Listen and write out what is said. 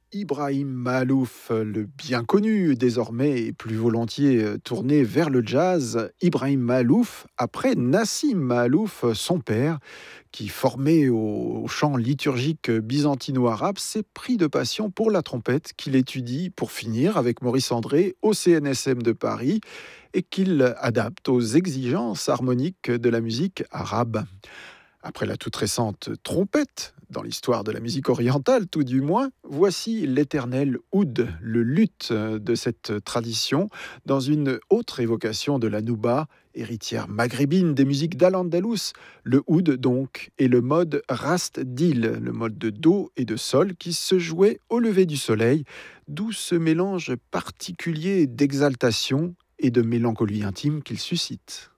Ibrahim Mahalouf, le bien connu désormais et plus volontiers tourné vers le jazz, Ibrahim Mahalouf, après Nassim Mahalouf, son père, qui formé au chant liturgique byzantino-arabe, s'est pris de passion pour la trompette qu'il étudie pour finir avec Maurice André au CNSM de Paris et qu'il adapte aux exigences harmoniques de la musique arabe. Après la toute récente trompette, dans l'histoire de la musique orientale tout du moins, voici l'éternel oud, le luth de cette tradition, dans une autre évocation de la nouba, héritière maghrébine des musiques d'Al-Andalus. Le oud donc est le mode rast-dil, le mode de do et de sol qui se jouait au lever du soleil, d'où ce mélange particulier d'exaltation et de mélancolie intime qu'il suscite.